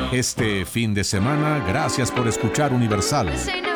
Este fin de semana, gracias por escuchar Universal.